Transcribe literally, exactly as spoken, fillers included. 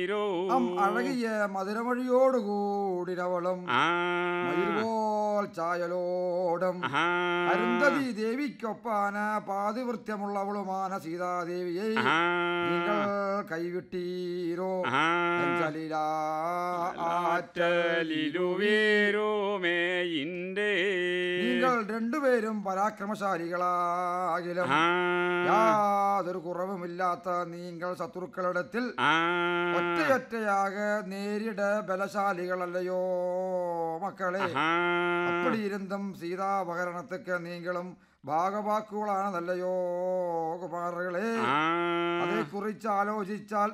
അം അഴകിയ മധുരമൊഴിയോടുകൂടിനവളും മയിൽപോൽ ചായലോടും അരുന്ധതി ദേവിക്കൊപ്പാന പാതിവൃത്യമുള്ളവളുമാണ് സീതാദേവിയെ നിങ്ങൾ കൈവിട്ടീരോ നിങ്ങൾ രണ്ടുപേരും പരാക്രമശാലികളാകിലും യാതൊരു കുറവുമില്ലാത്ത നിങ്ങൾ ശത്രുക്കളിടത്തിൽ ഒറ്റയൊറ്റയാക നേരിട ബലശാലികളല്ലയോ മക്കളെ. അപ്പടിയിരുന്നും സീതാപഹരണത്തിക്ക് നീങ്ങളും ഭാഗവാക്കുകളാണെന്നല്ലയോ കുമാരകളെ. അതേക്കുറിച്ച് ആലോചിച്ചാൽ